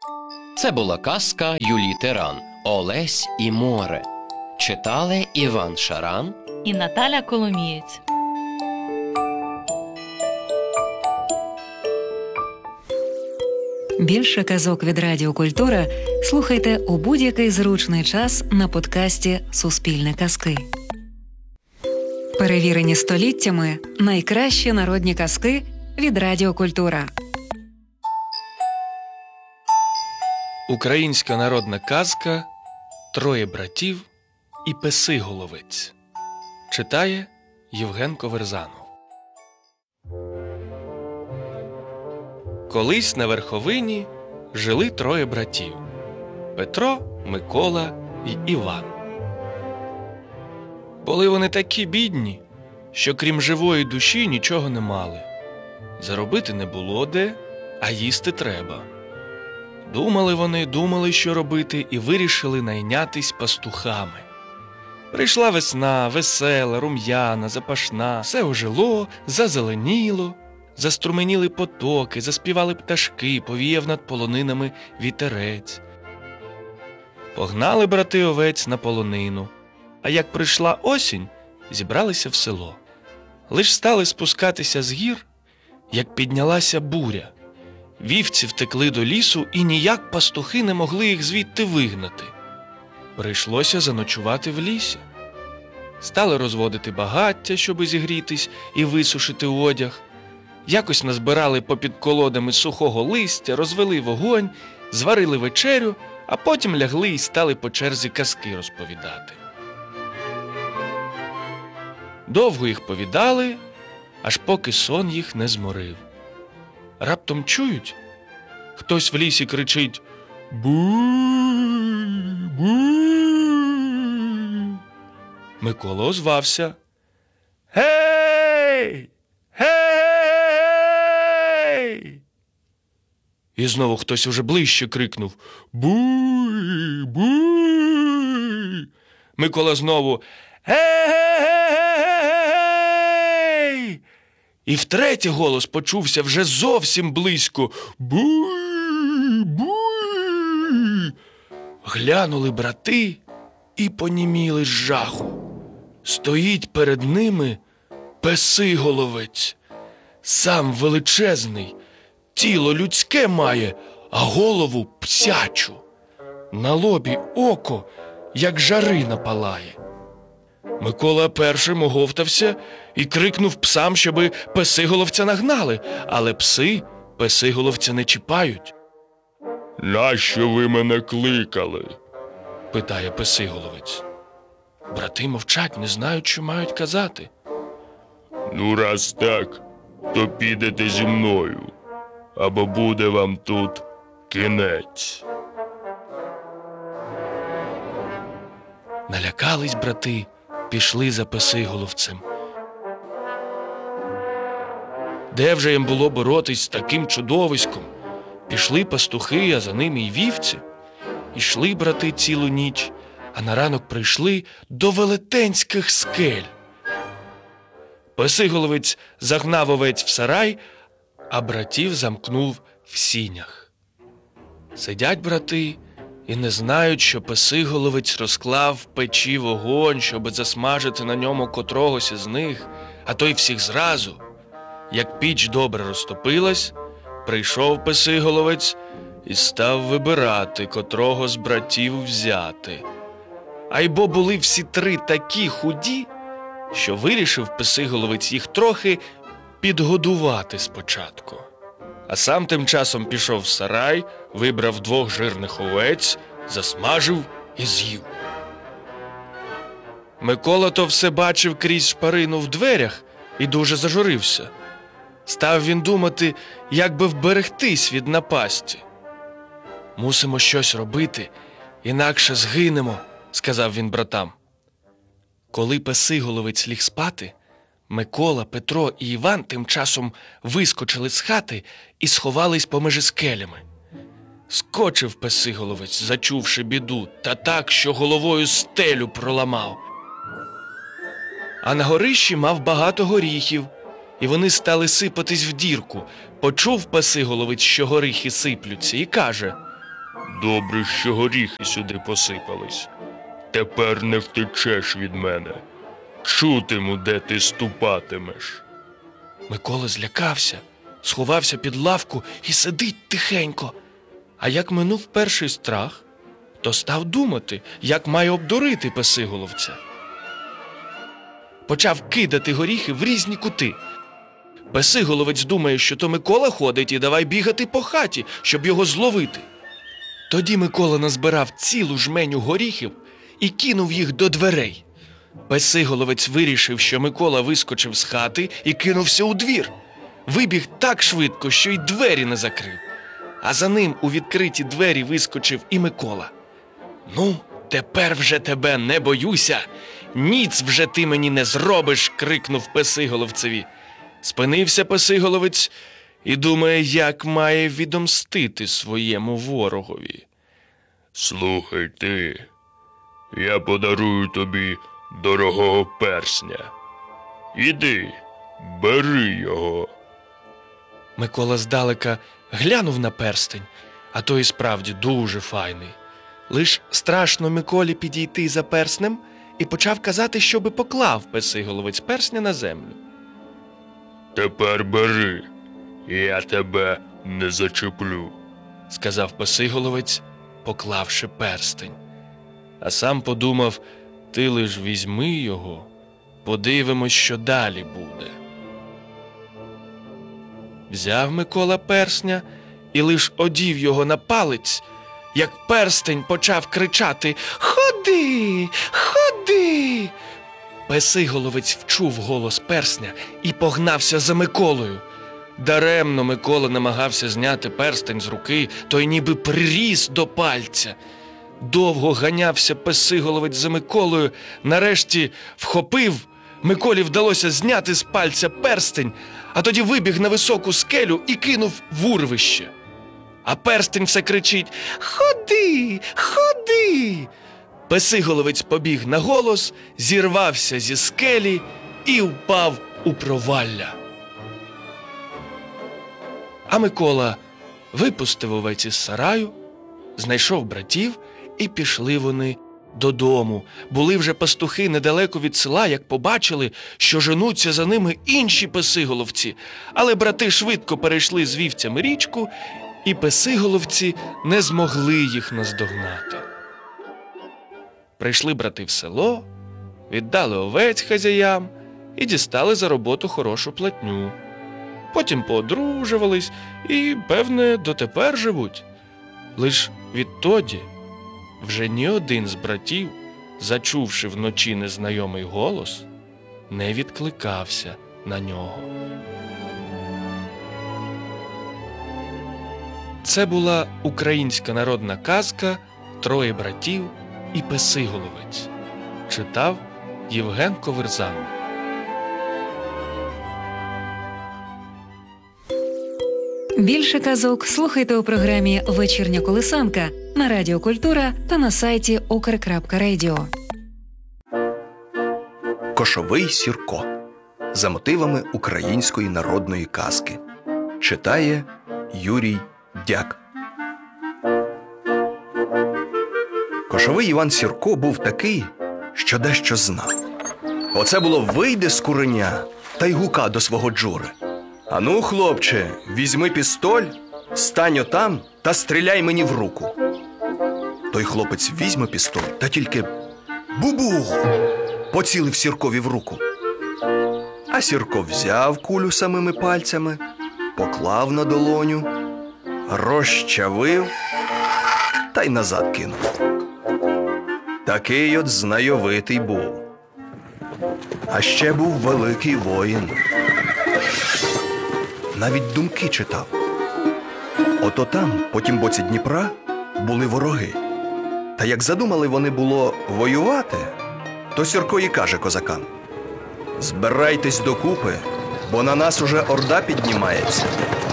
Це була казка Юлії Теран «Олесь і море». Читали Іван Шаран і Наталя Коломієць. Більше казок від Радіо Культура слухайте у будь-який зручний час на подкасті «Суспільне казки». Перевірені століттями найкращі народні казки від Радіо Культура. Українська народна казка «Троє братів і Песиголовець». Читає Євген Коверзанов. Колись на верховині жили троє братів – Петро, Микола і Іван. Були вони такі бідні, що крім живої душі нічого не мали. Заробити не було де, а їсти треба. Думали, що робити, і вирішили найнятись пастухами. Прийшла весна, весела, рум'яна, запашна, все ожило, зазеленіло, заструменіли потоки, заспівали пташки, повіяв над полонинами вітерець. Погнали брати овець на полонину, а як прийшла осінь, зібралися в село. Лиш стали спускатися з гір, як піднялася буря. Вівці втекли до лісу, і ніяк пастухи не могли їх звідти вигнати. Прийшлося заночувати в лісі. Стали розводити багаття, щоби зігрітись і висушити одяг. Якось назбирали попід колодами сухого листя, розвели вогонь, зварили вечерю, а потім лягли і стали по черзі казки розповідати. Довго їх повідали, аж поки сон їх не зморив. Раптом чують, хтось в лісі кричить «Буй! Буй!». Микола озвався «Гей! Гей!». І знову хтось уже ближче крикнув «Буй! Буй!». Микола знову «Гей!». І втретє голос почувся вже зовсім близько «Буй! Буй!». Глянули брати і поніміли з жаху. Стоїть перед ними Песиголовець. Сам величезний, тіло людське має, а голову псячу. На лобі око, як жарина палає. Микола першим оговтався і крикнув псам, щоби Песиголовця нагнали, але пси Песиголовця не чіпають. «Нащо ви мене кликали?» – питає Песиголовець. Брати мовчать, не знають, що мають казати. «Ну, раз так, то підете зі мною, або буде вам тут кінець». Налякались брати, пішли за Песиголовцем. Де вже їм було боротись з таким чудовиськом? Пішли пастухи, а за ними й вівці. Ішли брати цілу ніч, а на ранок прийшли до велетенських скель. Песиголовець загнав овець в сарай, а братів замкнув в сінях. Сидять брати і не знають, що Песиголовець розклав в печі вогонь, щоби засмажити на ньому котрогось із них, а то й всіх зразу. Як піч добре розтопилась, прийшов Песиголовець і став вибирати, котрого з братів взяти. Айбо були всі три такі худі, що вирішив Песиголовець їх трохи підгодувати спочатку. А сам тим часом пішов в сарай, вибрав 2 жирних овець, засмажив і з'їв. Микола то все бачив крізь шпарину в дверях і дуже зажурився. Став він думати, як би вберегтись від напасті. «Мусимо щось робити, інакше згинемо», – сказав він братам. Коли Песиголовець ліг спати, Микола, Петро і Іван тим часом вискочили з хати і сховались поміж скелями. Скочив Песиголовець, зачувши біду, та так, що головою стелю проламав. А на горищі мав багато горіхів, і вони стали сипатись в дірку. Почув Песиголовець, що горіхи сиплються, і каже: Добре, що горіхи сюди посипались. Тепер не втечеш від мене. Чутиму, де ти ступатимеш. Микола злякався, сховався під лавку і сидить тихенько. А як минув перший страх, то став думати, як має обдурити Песиголовця. Почав кидати горіхи в різні кути. Песиголовець думає, що то Микола ходить і давай бігати по хаті, щоб його зловити. Тоді Микола назбирав цілу жменю горіхів і кинув їх до дверей. Песиголовець вирішив, що Микола вискочив з хати і кинувся у двір. Вибіг так швидко, що й двері не закрив. А за ним у відкриті двері вискочив і Микола. «Ну, тепер вже тебе не боюся, ніц вже ти мені не зробиш!» – крикнув Песиголовцеві. Спинився Песиголовець і думає, як має відомстити своєму ворогові. «Слухай ти, я подарую тобі дорогого персня. Іди, бери його». Микола здалека глянув на перстень, а той і справді дуже файний. Лиш страшно Миколі підійти за перснем і почав казати, щоби поклав Песиголовець персня на землю. «Тепер бери, я тебе не зачеплю», – сказав Песиголовець, поклавши перстень. А сам подумав, ти лиш візьми його, подивимось, що далі буде. Взяв Микола персня і лиш одів його на палець, як перстень почав кричати «Ходи! Ходи!». Песиголовець вчув голос персня і погнався за Миколою. Даремно Микола намагався зняти перстень з руки, той ніби приріс до пальця. Довго ганявся Песиголовець за Миколою, нарешті вхопив, Миколі вдалося зняти з пальця перстень, а тоді вибіг на високу скелю і кинув в урвище. А перстень все кричить «Ходи! Ходи!». Песиголовець побіг на голос, зірвався зі скелі і впав у провалля. А Микола випустив овець із сараю, знайшов братів, і пішли вони додому. Були вже пастухи недалеко від села, як побачили, що женуться за ними інші песиголовці. Але брати швидко перейшли з вівцями річку, і песиголовці не змогли їх наздогнати. Прийшли брати в село, віддали овець хазяям і дістали за роботу хорошу платню. Потім поодружувались і, певне, дотепер живуть. Лиш відтоді вже ні один з братів, зачувши вночі незнайомий голос, не відкликався на нього. Це була українська народна казка «Троє братів і Песиголовець». Читав Євген Коверзан. Більше казок слухайте у програмі «Вечірня колисанка» на Радіо Культура та на сайті ukr.radio. Кошовий Сірко. За мотивами української народної казки. Читає Юрій Дяк. Кошовий Іван Сірко був такий, що дещо знав. Оце було вийде з куреня та й гука до свого Джури. «Ану, хлопче, візьми пістоль, стань отам та стріляй мені в руку». Той хлопець візьме пістоль та тільки бубух поцілив Сіркові в руку. А Сірко взяв кулю самими пальцями, поклав на долоню, розчавив та й назад кинув. Такий от знайовитий був. А ще був великий воїн. Навіть думки читав. Ото там, по тім боці Дніпра, були вороги. Та як задумали вони було воювати, то Сірко і каже козакам: «Збирайтесь докупи, бо на нас уже орда піднімається».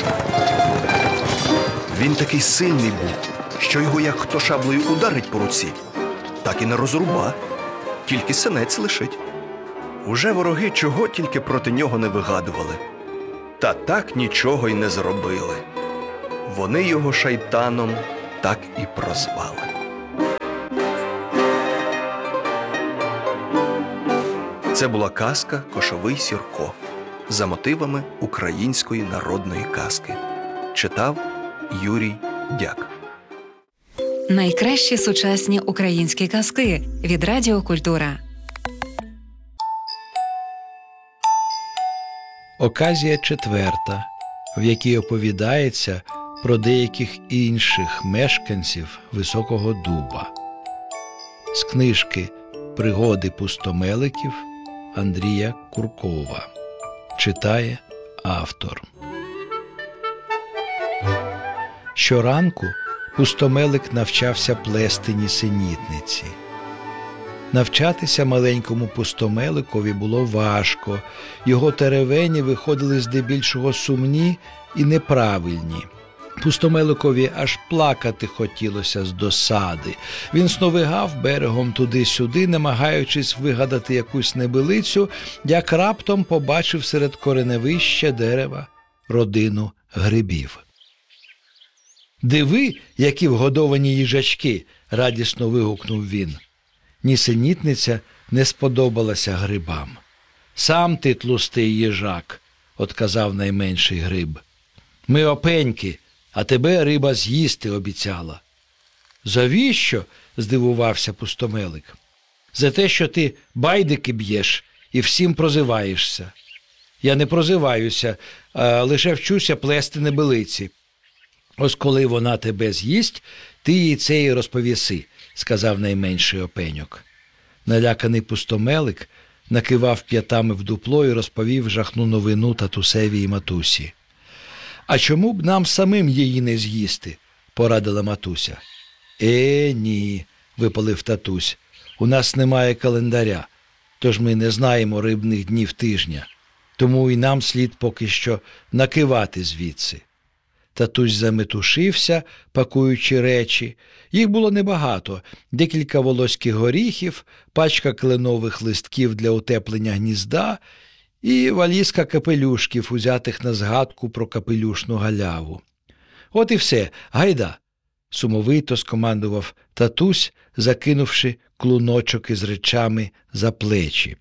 Він такий сильний був, що його як хто шаблею ударить по руці, так і не розруба, тільки синець лишить. Уже вороги чого тільки проти нього не вигадували. Та так нічого й не зробили. Вони його шайтаном так і прозвали. Це була казка «Кошовий Сірко» за мотивами української народної казки. Читав Юрій Дяк. Найкращі сучасні українські казки від Радіо Культура. Оказія четверта, в якій оповідається про деяких інших мешканців Високого Дуба. З книжки «Пригоди пустомеликів» Андрія Куркова. Читає автор. Щоранку пустомелик навчався плести нісенітниці. Навчатися маленькому пустомеликові було важко, його теревені виходили здебільшого сумні і неправильні. Пустомеликові аж плакати хотілося з досади. Він сновигав берегом туди-сюди, намагаючись вигадати якусь небилицю, як раптом побачив серед кореневища дерева родину грибів. «Диви, які вгодовані їжачки!» – радісно вигукнув він. Нісенітниця не сподобалася грибам. «Сам ти тлустий їжак», – отказав найменший гриб. «Ми опеньки, а тебе риба з'їсти обіцяла». «Завіщо?» – здивувався пустомелик. «За те, що ти байдики б'єш і всім прозиваєшся». «Я не прозиваюся, а лише вчуся плести небилиці». «Ось коли вона тебе з'їсть, ти їй це й розповіси», – сказав найменший опеньок. Наляканий пустомелик накивав п'ятами в дупло і розповів жахну новину татусеві і матусі. «А чому б нам самим її не з'їсти?» – порадила матуся. Ні», – випалив татусь, – «у нас немає календаря, тож ми не знаємо рибних днів тижня, тому і нам слід поки що накивати звідси». Татусь заметушився, пакуючи речі. Їх було небагато – декілька волоських горіхів, пачка кленових листків для утеплення гнізда і валізка капелюшків, узятих на згадку про капелюшну галяву. «От і все, гайда!» – сумовито скомандував татусь, закинувши клуночок із речами за плечі.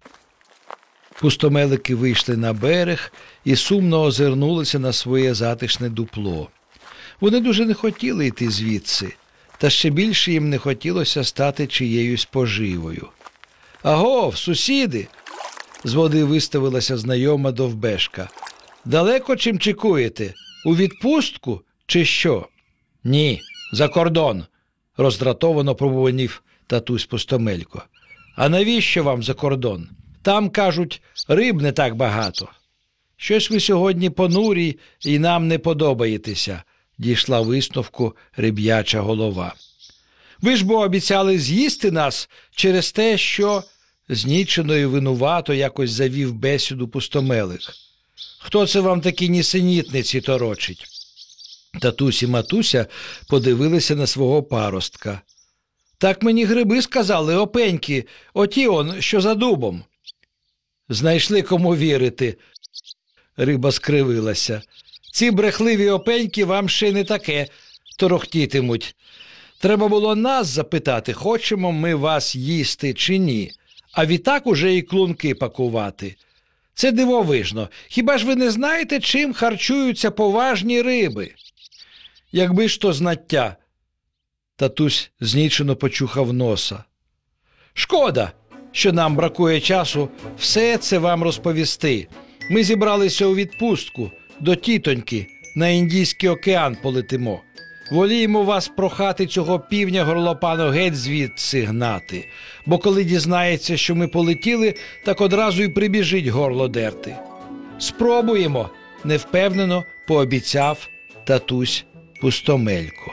Пустомелики вийшли на берег і сумно озирнулися на своє затишне дупло. Вони дуже не хотіли йти звідси, та ще більше їм не хотілося стати чиєюсь поживою. «Агов, сусіди!» – з води виставилася знайома довбешка. «Далеко чим чекуєте? У відпустку чи що?» «Ні, за кордон!» – роздратовано пробуванів татусь Пустомелько. «А навіщо вам за кордон? Там, кажуть, риб не так багато». «Щось ви сьогодні понурі і нам не подобаєтеся», – дійшла висновку риб'яча голова. «Ви ж бо обіцяли з'їсти нас через те, що…» Знічено і винувато якось завів бесіду Пустомелик. «Хто це вам такі нісенітниці торочить?» Татусь і матуся подивилися на свого паростка. «Так мені гриби сказали, опеньки, оті он, що за дубом». «Знайшли кому вірити», – риба скривилася. «Ці брехливі опеньки вам ще не таке торохтітимуть. Треба було нас запитати, хочемо ми вас їсти чи ні, а відтак уже і клунки пакувати. Це дивовижно. Хіба ж ви не знаєте, чим харчуються поважні риби?» «Якби ж то знаття», – татусь знічено почухав носа. «Шкода, що нам бракує часу все це вам розповісти. Ми зібралися у відпустку, до тітоньки, на Індійський океан полетимо. Воліємо вас прохати цього півня горлопану геть звідси гнати, бо коли дізнається, що ми полетіли, так одразу й прибіжить горло дерти». «Спробуємо», – невпевнено пообіцяв татусь Пустомелько.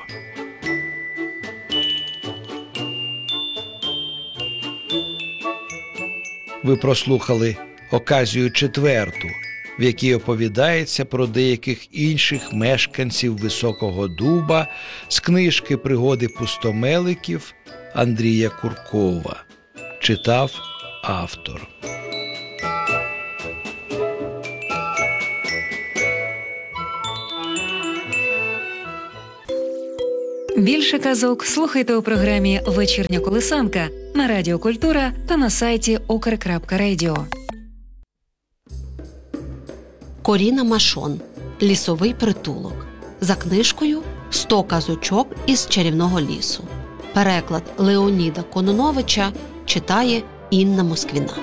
Ви прослухали оказію четверту, в якій оповідається про деяких інших мешканців Високого Дуба з книжки «Пригоди пустомеликів» Андрія Куркова. Читав автор. Більше казок слухайте у програмі «Вечірня колисанка» на Радіо Культура та на сайті ukr.radio. Коріна Машон. Лісовий притулок. За книжкою «100 казочок із чарівного лісу». Переклад Леоніда Кононовича читає Інна Москвіна.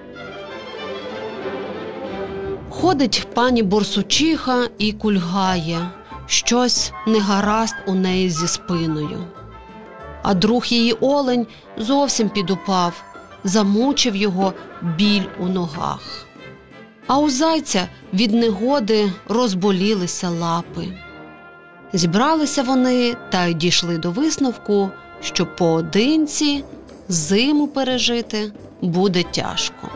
Ходить пані Борсучиха і кульгає. Щось негаразд у неї зі спиною. А друг її олень зовсім підупав, замучив його біль у ногах. А у зайця від негоди розболілися лапи. Зібралися вони та й дійшли до висновку, що поодинці зиму пережити буде тяжко.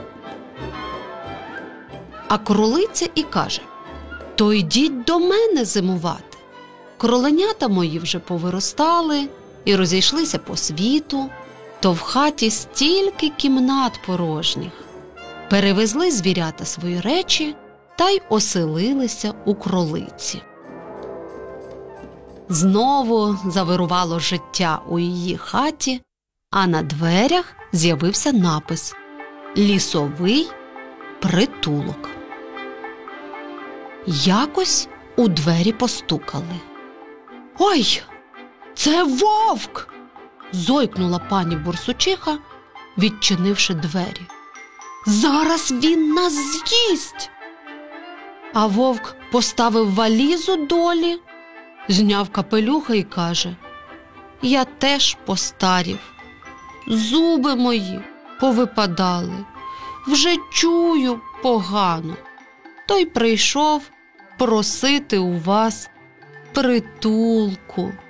А кролиця і каже: «То йдіть до мене зимувати. Кроленята мої вже повиростали і розійшлися по світу, то в хаті стільки кімнат порожніх». Перевезли звірята свої речі та й оселилися у кролиці. Знову завирувало життя у її хаті, а на дверях з'явився напис «Лісовий притулок». Якось у двері постукали. «Ой, це вовк!» – зойкнула пані Борсучиха, відчинивши двері. «Зараз він нас з'їсть!» А вовк поставив валізу долі, зняв капелюха і каже: «Я теж постарів, зуби мої повипадали, вже чую погано, то й прийшов просити у вас притулку».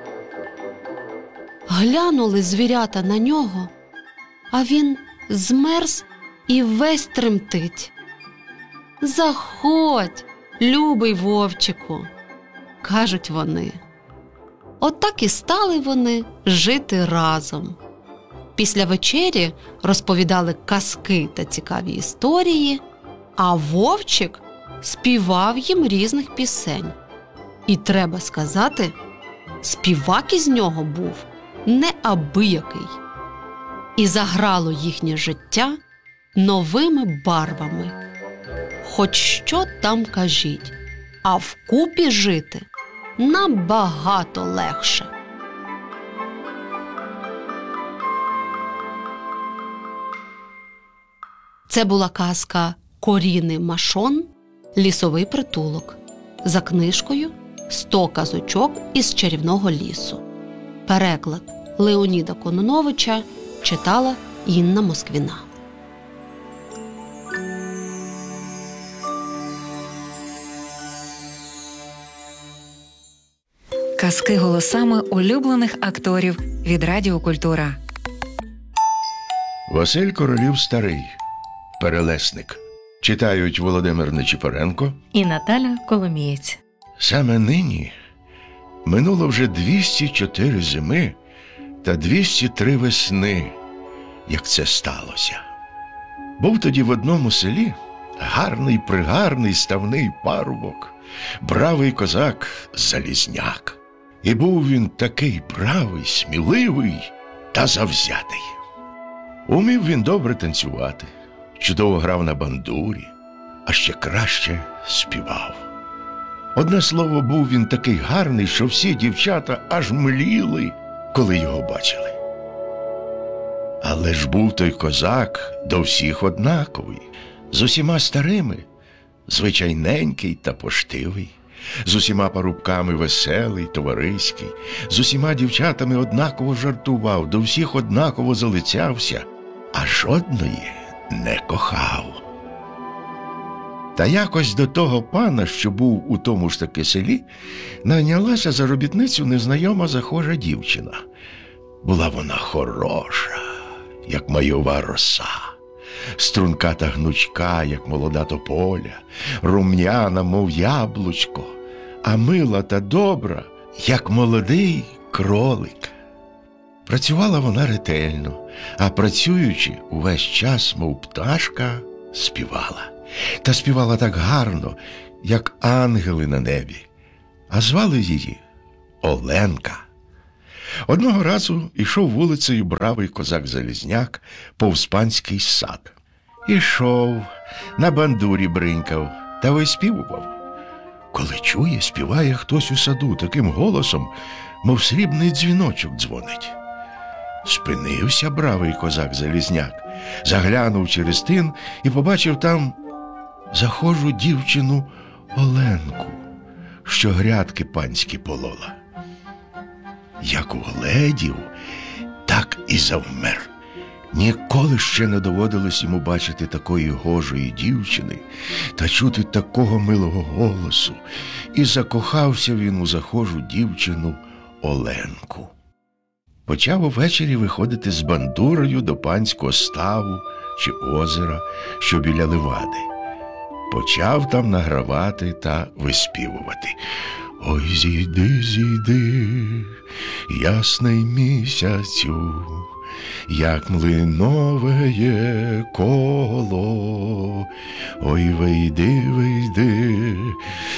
Глянули звірята на нього, а він змерз і весь тремтить. «Заходь, любий вовчику», – кажуть вони. Отак і стали вони жити разом. Після вечері розповідали казки та цікаві історії, а вовчик співав їм різних пісень. І треба сказати, співак із нього був неабиякий. І заграло їхнє життя новими барвами. Хоч що там кажіть, а вкупі жити набагато легше. Це була казка Коріни Машон «Лісовий притулок» за книжкою «100 казочок із чарівного лісу». Переклад Леоніда Кононовича читала Інна Москвіна. Казки голосами улюблених акторів від Радіо Культура. Василь Королів старий. Перелесник. Читають Володимир Нечіпоренко І Наталя Коломієць. Саме нині минуло вже 204 зими та 203 весни, як це сталося. Був тоді в одному селі гарний-пригарний ставний парубок, бравий козак Залізняк. І був він такий бравий, сміливий та завзятий. Умів він добре танцювати, чудово грав на бандурі, а ще краще співав. Одне слово, був він такий гарний, що всі дівчата аж мліли, коли його бачили. Але ж був той козак до всіх однаковий, з усіма старими, звичайненький та поштивий, з усіма парубками веселий, товариський, з усіма дівчатами однаково жартував, до всіх однаково залицявся, а жодної не кохав. Та якось до того пана, що був у тому ж таки селі, найнялася за робітницю незнайома захожа дівчина. Була вона хороша, як майова роса, струнка та гнучка, як молода тополя, рум'яна, мов яблучко, а мила та добра, як молодий кролик. Працювала вона ретельно, а працюючи, увесь час, мов пташка, співала. Та співала так гарно, як ангели на небі. А звали її Оленка. Одного разу йшов вулицею бравий козак-залізняк повз панський сад. Ішов, на бандурі бринькав та виспівував. Коли чує, співає хтось у саду таким голосом, мов срібний дзвіночок дзвонить. Спинився бравий козак-залізняк, заглянув через тин і побачив там захожу дівчину Оленку, що грядки панські полола. Як угледів, так і завмер. Ніколи ще не доводилось йому бачити такої гожої дівчини та чути такого милого голосу, і закохався він у захожу дівчину Оленку. Почав увечері виходити з бандурою до панського ставу чи озера, що біля Левади. Почав там награвати та виспівувати. Ой, зійди, зійди, ясний місяцю, як млинове є коло. Ой, вийди, вийди,